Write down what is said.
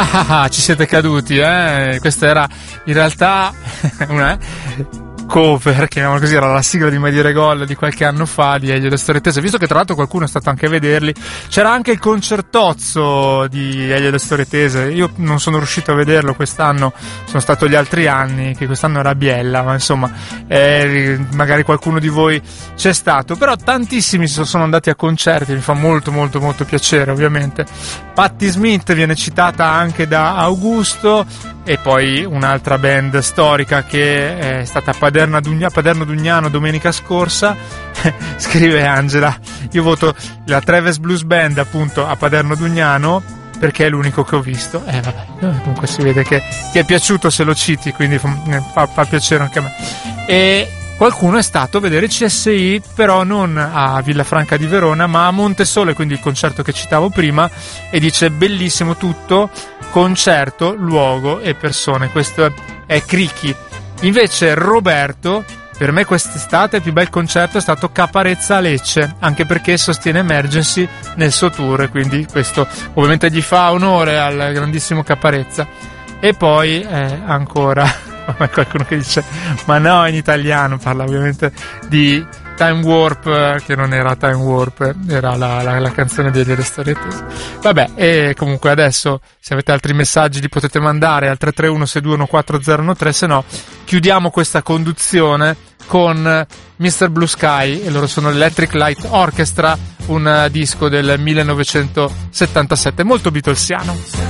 Ci siete caduti, eh? Questa era in realtà una cover, chiamiamola così, era la sigla di Mai Dire Gol di qualche anno fa di Elio e le Storie Tese, visto che tra l'altro qualcuno è stato anche a vederli. C'era anche il concertozzo di Elio e le Storie Tese, io non sono riuscito a vederlo quest'anno, sono stato gli altri anni, che quest'anno era a Biella, ma insomma magari qualcuno di voi c'è stato, però tantissimi sono andati a concerti, mi fa molto molto molto piacere. Ovviamente Patti Smith viene citata anche da Augusto, e poi un'altra band storica che è stata a Paderno Dugnano domenica scorsa. Scrive Angela, io voto la Treves Blues Band appunto a Paderno Dugnano perché è l'unico che ho visto. Comunque si vede che ti è piaciuto se lo citi, quindi fa piacere anche a me. E qualcuno è stato a vedere CSI, però non a Villafranca di Verona ma a Montesole, quindi il concerto che citavo prima, e dice bellissimo tutto, concerto, luogo e persone. Questo è Cricchi. Invece Roberto, per me quest'estate il più bel concerto è stato Caparezza a Lecce, anche perché sostiene Emergency nel suo tour, quindi questo ovviamente gli fa onore al grandissimo Caparezza. E poi ancora qualcuno che dice ma no, in italiano, parla ovviamente di Time Warp, che non era Time Warp, era la canzone delle Storie Tese. Vabbè, e comunque adesso se avete altri messaggi li potete mandare al 331-621-4013, se no chiudiamo questa conduzione con Mr. Blue Sky, e loro sono l'Electric Light Orchestra, un disco del 1977 molto beatlesiano.